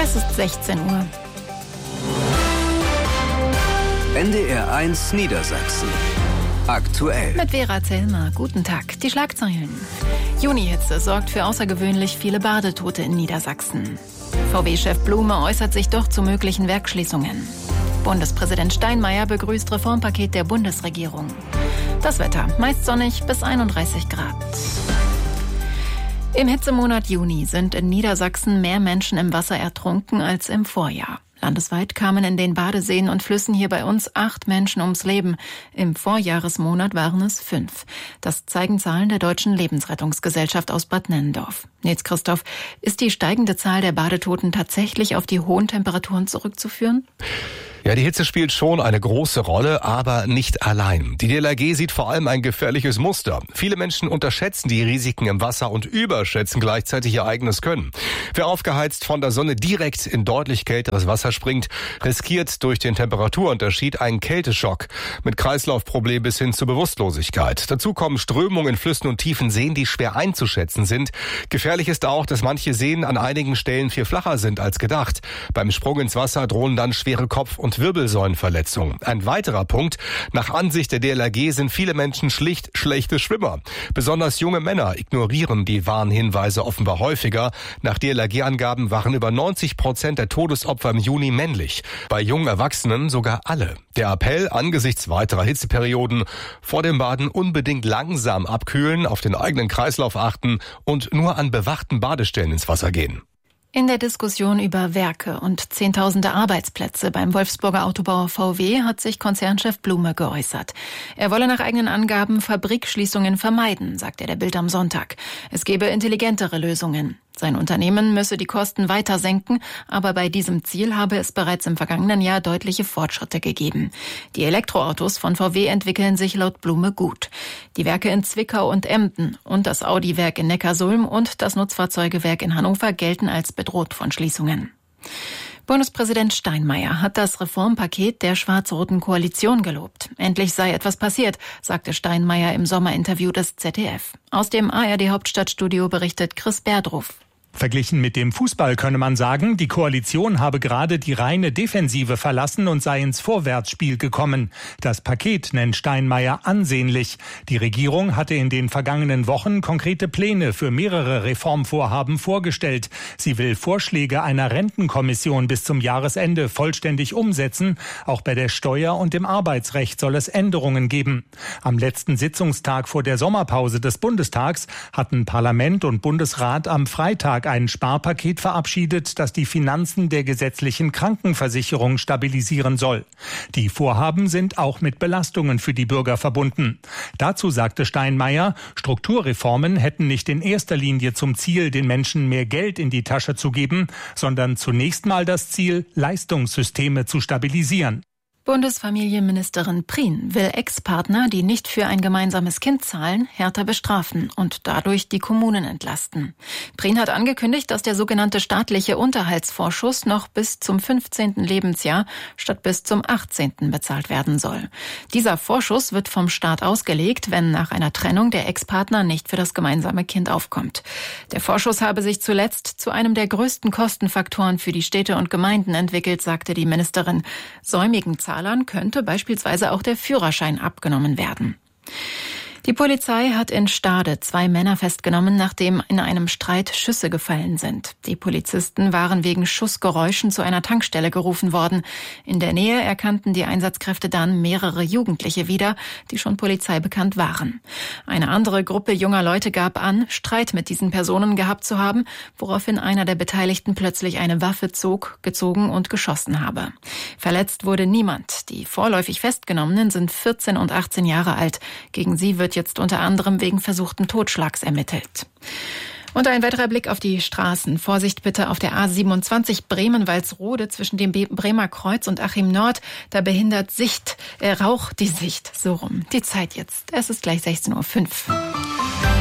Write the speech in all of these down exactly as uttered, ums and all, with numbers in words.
Es ist sechzehn Uhr. N D R eins Niedersachsen. Aktuell. Mit Vera Zellmer. Guten Tag. Die Schlagzeilen. Junihitze sorgt für außergewöhnlich viele Badetote in Niedersachsen. V W-Chef Blume äußert sich doch zu möglichen Werksschließungen. Bundespräsident Steinmeier begrüßt Reformpaket der Bundesregierung. Das Wetter. Meist sonnig bis einunddreißig Grad. Im Hitzemonat Juni sind in Niedersachsen mehr Menschen im Wasser ertrunken als im Vorjahr. Landesweit kamen in den Badeseen und Flüssen hier bei uns acht Menschen ums Leben. Im Vorjahresmonat waren es fünf. Das zeigen Zahlen der Deutschen Lebensrettungsgesellschaft aus Bad Nennendorf. Nils Christoph, ist die steigende Zahl der Badetoten tatsächlich auf die hohen Temperaturen zurückzuführen? Ja, die Hitze spielt schon eine große Rolle, aber nicht allein. Die D L R G sieht vor allem ein gefährliches Muster. Viele Menschen unterschätzen die Risiken im Wasser und überschätzen gleichzeitig ihr eigenes Können. Wer aufgeheizt von der Sonne direkt in deutlich kälteres Wasser springt, riskiert durch den Temperaturunterschied einen Kälteschock mit Kreislaufproblem bis hin zur Bewusstlosigkeit. Dazu kommen Strömungen in Flüssen und tiefen Seen, die schwer einzuschätzen sind. Gefährlich ist auch, dass manche Seen an einigen Stellen viel flacher sind als gedacht. Beim Sprung ins Wasser drohen dann schwere Kopf- und Wirbelsäulenverletzungen. Ein weiterer Punkt: Nach Ansicht der D L R G sind viele Menschen schlicht schlechte Schwimmer. Besonders junge Männer ignorieren die Warnhinweise offenbar häufiger. Nach D L R G-Angaben waren über neunzig Prozent der Todesopfer im Juni männlich. Bei jungen Erwachsenen sogar alle. Der Appell angesichts weiterer Hitzeperioden: vor dem Baden unbedingt langsam abkühlen, auf den eigenen Kreislauf achten und nur an bewachten Badestellen ins Wasser gehen. In der Diskussion über Werke und Zehntausende Arbeitsplätze beim Wolfsburger Autobauer V W hat sich Konzernchef Blume geäußert. Er wolle nach eigenen Angaben Fabrikschließungen vermeiden, sagt er der Bild am Sonntag. Es gebe intelligentere Lösungen. Sein Unternehmen müsse die Kosten weiter senken, aber bei diesem Ziel habe es bereits im vergangenen Jahr deutliche Fortschritte gegeben. Die Elektroautos von V W entwickeln sich laut Blume gut. Die Werke in Zwickau und Emden und das Audi-Werk in Neckarsulm und das Nutzfahrzeugewerk in Hannover gelten als bedroht von Schließungen. Bundespräsident Steinmeier hat das Reformpaket der schwarz-roten Koalition gelobt. Endlich sei etwas passiert, sagte Steinmeier im Sommerinterview des Z D F. Aus dem A R D-Hauptstadtstudio berichtet Chris Berdruf. Verglichen mit dem Fußball könne man sagen, die Koalition habe gerade die reine Defensive verlassen und sei ins Vorwärtsspiel gekommen. Das Paket nennt Steinmeier ansehnlich. Die Regierung hatte in den vergangenen Wochen konkrete Pläne für mehrere Reformvorhaben vorgestellt. Sie will Vorschläge einer Rentenkommission bis zum Jahresende vollständig umsetzen. Auch bei der Steuer und dem Arbeitsrecht soll es Änderungen geben. Am letzten Sitzungstag vor der Sommerpause des Bundestags hatten Parlament und Bundesrat am Freitag ein Sparpaket verabschiedet, das die Finanzen der gesetzlichen Krankenversicherung stabilisieren soll. Die Vorhaben sind auch mit Belastungen für die Bürger verbunden. Dazu sagte Steinmeier, Strukturreformen hätten nicht in erster Linie zum Ziel, den Menschen mehr Geld in die Tasche zu geben, sondern zunächst mal das Ziel, Leistungssysteme zu stabilisieren. Bundesfamilienministerin Prien will Ex-Partner, die nicht für ein gemeinsames Kind zahlen, härter bestrafen und dadurch die Kommunen entlasten. Prien hat angekündigt, dass der sogenannte staatliche Unterhaltsvorschuss noch bis zum fünfzehnten Lebensjahr statt bis zum achtzehnten bezahlt werden soll. Dieser Vorschuss wird vom Staat ausgelegt, wenn nach einer Trennung der Ex-Partner nicht für das gemeinsame Kind aufkommt. Der Vorschuss habe sich zuletzt zu einem der größten Kostenfaktoren für die Städte und Gemeinden entwickelt, sagte die Ministerin. Säumigen Zahlern könnte beispielsweise auch der Führerschein abgenommen werden. Die Polizei hat in Stade zwei Männer festgenommen, nachdem in einem Streit Schüsse gefallen sind. Die Polizisten waren wegen Schussgeräuschen zu einer Tankstelle gerufen worden. In der Nähe erkannten die Einsatzkräfte dann mehrere Jugendliche wieder, die schon polizeibekannt waren. Eine andere Gruppe junger Leute gab an, Streit mit diesen Personen gehabt zu haben, woraufhin einer der Beteiligten plötzlich eine Waffe zog, gezogen und geschossen habe. Verletzt wurde niemand. Die vorläufig Festgenommenen sind vierzehn und achtzehn Jahre alt. Gegen sie wird jetzt unter anderem wegen versuchten Totschlags ermittelt. Und ein weiterer Blick auf die Straßen. Vorsicht bitte auf der A siebenundzwanzig Bremen-Walsrode zwischen dem Bremer Kreuz und Achim Nord. Da behindert Sicht, äh, Rauch die Sicht. So rum. Die Zeit jetzt. Es ist gleich sechzehn Uhr fünf.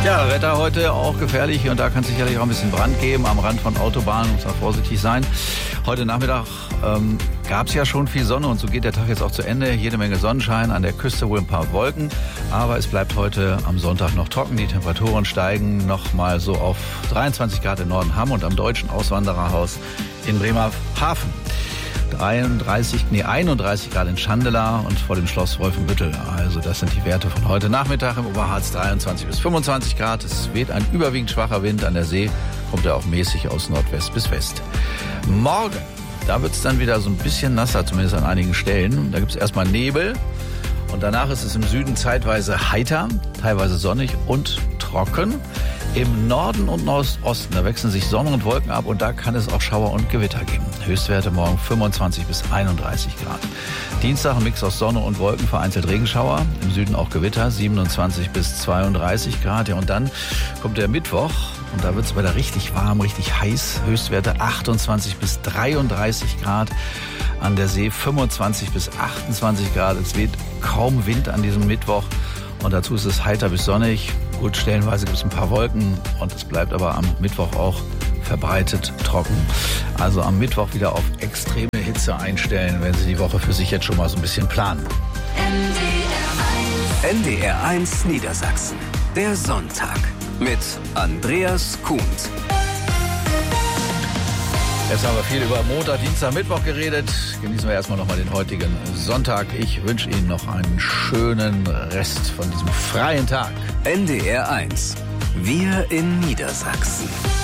Ja, Wetter heute auch gefährlich und da kann es sicherlich auch ein bisschen Brand geben am Rand von Autobahnen, muss man vorsichtig sein. Heute Nachmittag ähm, gab es ja schon viel Sonne und so geht der Tag jetzt auch zu Ende. Jede Menge Sonnenschein, an der Küste wohl ein paar Wolken, aber es bleibt heute am Sonntag noch trocken. Die Temperaturen steigen noch mal so auf dreiundzwanzig Grad in Nordenham und am Deutschen Auswandererhaus in Bremerhaven. dreiunddreißig, nee, einunddreißig Grad in Schandela und vor dem Schloss Wolfenbüttel. Also das sind die Werte von heute Nachmittag im Oberharz, dreiundzwanzig bis fünfundzwanzig Grad. Es weht ein überwiegend schwacher Wind. An der See kommt er auch mäßig aus Nordwest bis West. Morgen, da wird es dann wieder so ein bisschen nasser, zumindest an einigen Stellen. Da gibt es erstmal Nebel und danach ist es im Süden zeitweise heiter, teilweise sonnig und trocken. Im Norden und Nordosten, da wechseln sich Sonne und Wolken ab und da kann es auch Schauer und Gewitter geben. Höchstwerte morgen fünfundzwanzig bis einunddreißig Grad. Dienstag ein Mix aus Sonne und Wolken, vereinzelt Regenschauer. Im Süden auch Gewitter, siebenundzwanzig bis zweiunddreißig Grad. Ja, und dann kommt der Mittwoch und da wird es wieder richtig warm, richtig heiß. Höchstwerte achtundzwanzig bis dreiunddreißig Grad. An der See fünfundzwanzig bis achtundzwanzig Grad. Es weht kaum Wind an diesem Mittwoch. Und dazu ist es heiter bis sonnig. Gut, stellenweise gibt es ein paar Wolken und es bleibt aber am Mittwoch auch verbreitet trocken. Also am Mittwoch wieder auf extreme Hitze einstellen, wenn Sie die Woche für sich jetzt schon mal so ein bisschen planen. N D R eins Niedersachsen. Der Sonntag mit Andreas Kuhnt. Jetzt haben wir viel über Montag, Dienstag, Mittwoch geredet. Genießen wir erstmal nochmal den heutigen Sonntag. Ich wünsche Ihnen noch einen schönen Rest von diesem freien Tag. N D R eins. Wir in Niedersachsen.